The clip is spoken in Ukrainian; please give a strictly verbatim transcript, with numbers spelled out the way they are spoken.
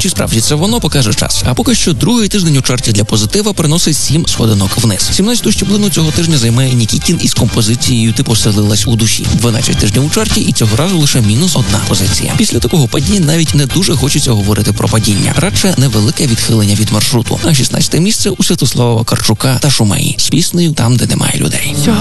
Чи справді це воно, покаже час. А поки що другий тиждень у чарті для позитива приносить сім сходинок вниз. сімнадцяту щеблину цього тижня займає Нікітін із композицією «Ти поселилась у душі». дванадцять тижнів у чарті і цього разу лише мінус одна позиція. Після такого падіння навіть не дуже хочеться говорити про падіння. Радше невелике відхилення від маршруту. А шістнадцяте місце у Святослава Вакарчука та Шумаї з піснею «Там, де немає людей».